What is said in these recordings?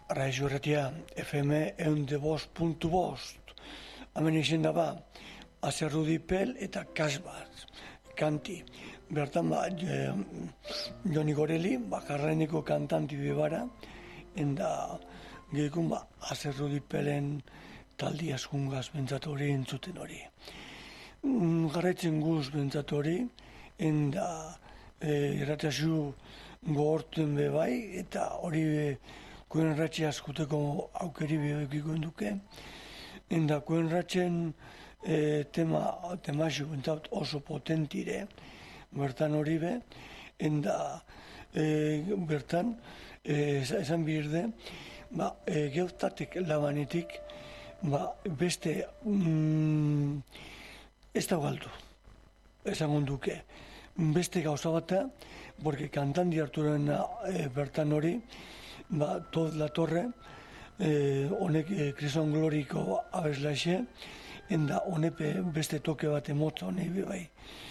Raixo erratia, FM eundebost.bost. Hemen izen da ba, Azerrudipel eta Kasbat, kanti. Bertan ba, Joni Goreli, bakarreneko kantanti bebara, enda gehikun ba, Azerrudipelen taldi askungaz bentsat hori entzuten hori. Garraitzen guz bentsat hori, enda erratiazu gogorten bebai, eta hori Kuen ratxe askuteko aukeri bihokiko duke. Enda kuen ratxen temaxu bentsat oso potentire, bertan hori be, enda bertan esan birde, geuztatik labanetik, beste ez da galdu, esan onduke. Beste gauza bata, porque kantandi harturen bertan hori, Toz la Torre, honek Krison Gloriko abeslaixe, enda honepe beste toke bat emotza honek bai.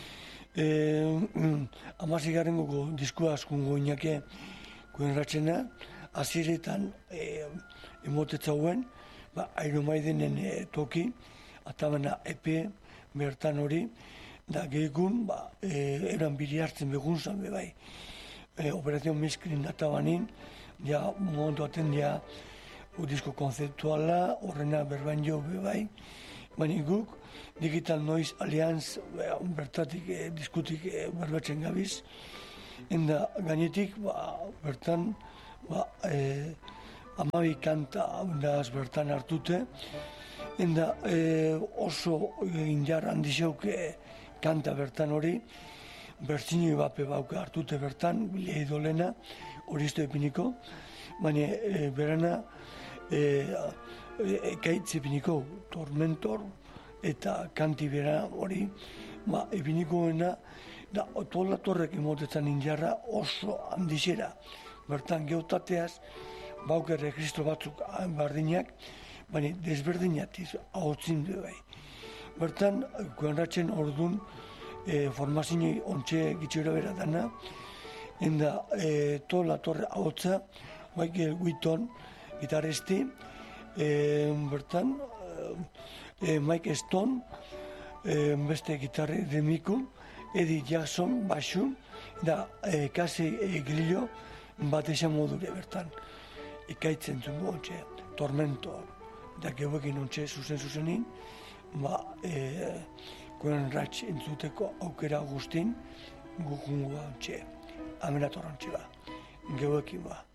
Amazigarren goko diskua askungo inake kuen ratxena, aziretan emotetzauen, Iron Maidenen toki, atabena epe bertan hori, da gehikun, eran biri hartzen begunzan bai. Operazion Miskrin databanin, ja, momentu aten, ja, disko konzeptuala, horrena berbain jo bai, baina guk, Digital Noise Alliance bertatik diskutik berbatzen gabiz, enda gainetik, bertan, 12 kanta bertan hartute, enda oso indar handixeuke kanta bertan hori, bertzinoi bape bauke hartute bertan, bilei dolena, hori izto epiniko, baina berana ekaitz epiniko, Tormentor eta kanti bera hori, epinikoena, da Toz la Torrek emotetzen injarra oso handixera. Bertan geotateaz, bauke registro batzuk bardinak, baina desberdinatiz ahotzin du bai. Bertan, kuenratzen ordun formazionei ontxe gitxera bera dana, enda Toz la Torre ahotza, Michael Wheaton, gitarresti, bertan, Mike Stone, beste gitarri remiku, Eddie Jackson, basu, da Casey Grillo, bat esan modure bertan. Ikaitzen zungo ontxe, Tormentor, da gehuekin ontxe zuzenin, kuen ratx entzuteko aukera guztin, gukungoa ontxe, amenator ontxe ba, gehuekin ba.